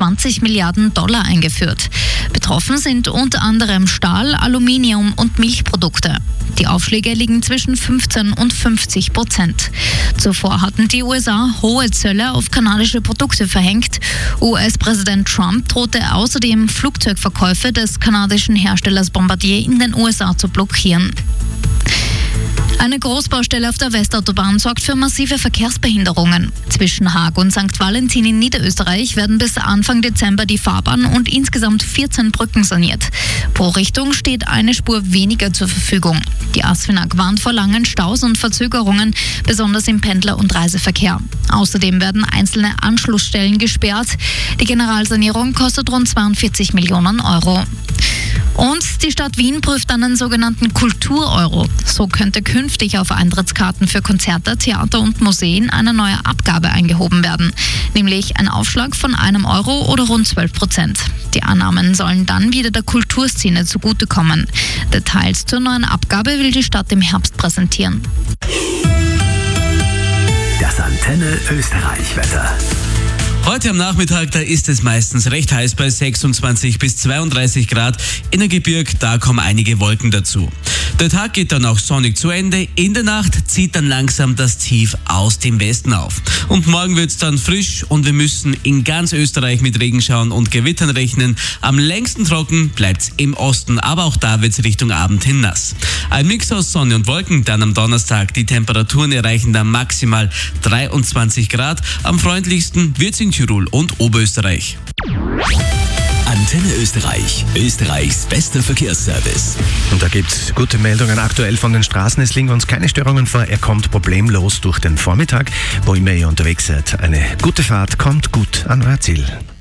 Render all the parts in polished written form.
20 Milliarden Dollar eingeführt. Betroffen sind unter anderem Stahl, Aluminium und Milchprodukte. Die Aufschläge liegen zwischen 15% und 50%. Zuvor hatten die USA hohe Zölle auf kanadische Produkte verhängt. US-Präsident Trump drohte außerdem, Flugzeugverkäufe des kanadischen Herstellers Bombardier in den USA zu blockieren. Eine Großbaustelle auf der Westautobahn sorgt für massive Verkehrsbehinderungen. Zwischen Haag und St. Valentin in Niederösterreich werden bis Anfang Dezember die Fahrbahn und insgesamt 14 Brücken saniert. Pro Richtung steht eine Spur weniger zur Verfügung. Die ASFINAG warnt vor langen Staus und Verzögerungen, besonders im Pendler- und Reiseverkehr. Außerdem werden einzelne Anschlussstellen gesperrt. Die Generalsanierung kostet rund 42 Millionen Euro. Und die Stadt Wien prüft einen sogenannten Kultur-Euro. So könnte künftig auf Eintrittskarten für Konzerte, Theater und Museen eine neue Abgabe eingehoben werden. Nämlich ein Aufschlag von €1 oder rund 12%. Die Annahmen sollen dann wieder der Kulturszene zugutekommen. Details zur neuen Abgabe will die Stadt im Herbst präsentieren. Das Antenne Österreich-Wetter. Heute am Nachmittag, da ist es meistens recht heiß bei 26 bis 32 Grad. In der Gebirg, da kommen einige Wolken dazu. Der Tag geht dann auch sonnig zu Ende. In der Nacht zieht dann langsam das Tief aus dem Westen auf. Und morgen wird es dann frisch und wir müssen in ganz Österreich mit Regenschauern und Gewittern rechnen. Am längsten trocken bleibt es im Osten, aber auch da wird es Richtung Abend hin nass. Ein Mix aus Sonne und Wolken, dann am Donnerstag. Die Temperaturen erreichen dann maximal 23 Grad. Am freundlichsten wird es in Tirol und Oberösterreich. Antenne Österreich, Österreichs bester Verkehrsservice. Und da gibt's gute Meldungen aktuell von den Straßen. Es liegen uns keine Störungen vor. Er kommt problemlos durch den Vormittag. Wo immer ihr unterwegs seid, eine gute Fahrt, kommt gut an euer Ziel.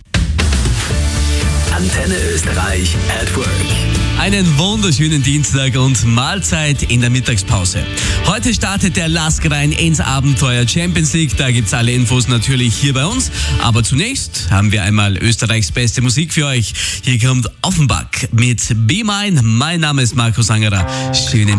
Antenne Österreich at Work. Einen wunderschönen Dienstag und Mahlzeit in der Mittagspause. Heute startet der LASK rein ins Abenteuer Champions League. Da gibt's alle Infos natürlich hier bei uns. Aber zunächst haben wir einmal Österreichs beste Musik für euch. Hier kommt Offenbach mit Be Mine. Mein Name ist Markus Angerer. Schönen